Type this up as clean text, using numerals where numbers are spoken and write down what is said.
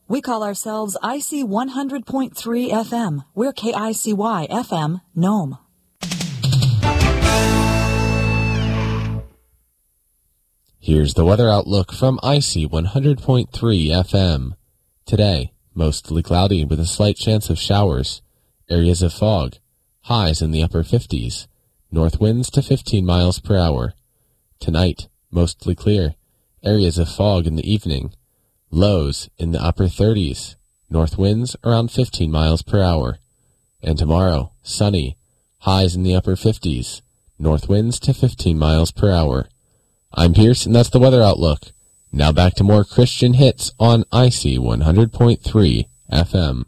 We call ourselves IC 100.3 FM. We're KICY FM, Nome. Here's the weather outlook from IC 100.3 FM. Today, mostly cloudy with a slight chance of showers. Areas of fog. Highs in the upper 50s. North winds to 15 miles per hour. Tonight, mostly clear. Areas of fog in the evening. Lows in the upper 30s. North winds around 15 miles per hour. And tomorrow, sunny. Highs in the upper 50s. North winds to 15 miles per hour. I'm Pierce, and that's the weather outlook. Now back to more Christian hits on IC 100.3 FM.